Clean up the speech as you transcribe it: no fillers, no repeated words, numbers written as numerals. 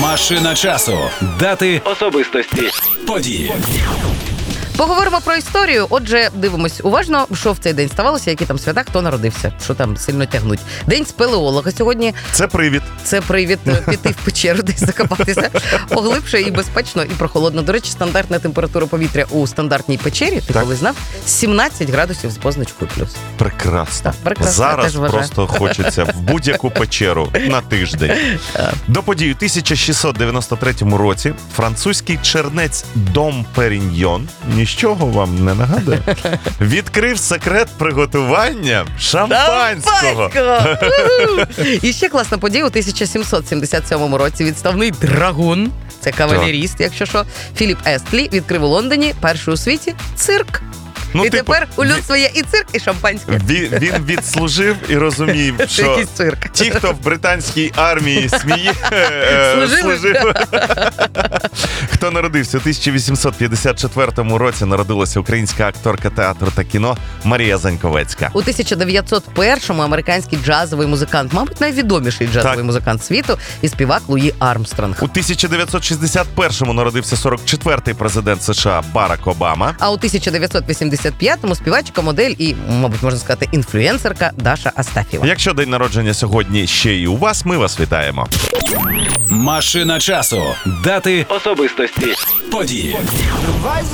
Машина часу. Дати, Особистості. події. Поговоримо про історію. Отже, дивимось уважно, що в цей день ставалося, які там свята, хто народився, що там сильно тягнуть. День спелеолога сьогодні. Це привід. Це привід піти в печеру, десь закопатися. Поглибше і безпечно, і прохолодно. До речі, стандартна температура повітря у стандартній печері, ти Так. коли знав, 17 градусів з позначкою плюс. Прекрасно. Так, прекрасно, я Зараз теж вважаю. просто хочеться в будь-яку печеру на тиждень. До подій у 1693 році французький чернець Дом Періньйон, нічого вам не нагадує, відкрив секрет приготування шампанського. І ще класна подія. У 1777 році відставний драгун, це кавалеріст, якщо що, Філіп Естлі відкрив у Лондоні перший у світі цирк. І тепер у людства є і цирк, і шампанське. Він відслужив і розумів, Це що якийсь цирк. ті, хто в британській армії служив. Хто народився у 1854 році, народилася українська акторка театру та кіно Марія Заньковецька. У 1901-му американський джазовий музикант, мабуть, найвідоміший джазовий Так. музикант світу, і співак Луї Армстронг. У 1961-му народився 44-й президент США Барак Обама. А у 1985-му співачка, модель і, мабуть, можна сказати, інфлюенсерка Даша Астафєва. Якщо день народження сьогодні ще й у вас, ми вас вітаємо. Машина часу. Дати, Особистості. події.